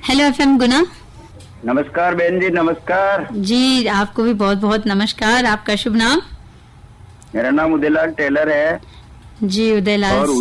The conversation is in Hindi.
हेलो एफएम गुना। नमस्कार बहन जी, नमस्कार जी। आपको भी बहुत बहुत नमस्कार। आपका शुभ नाम? मेरा नाम उदयलाल टेलर है जी उदयलाल। और